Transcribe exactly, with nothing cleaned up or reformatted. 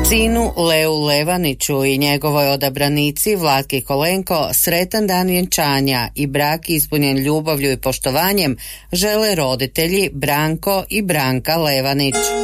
Sinu Leu Levaniću i njegovoj odabranici Vlatki Kolenko sretan dan vjenčanja i brak ispunjen ljubavlju i poštovanjem žele roditelji Branko i Branka Levanić.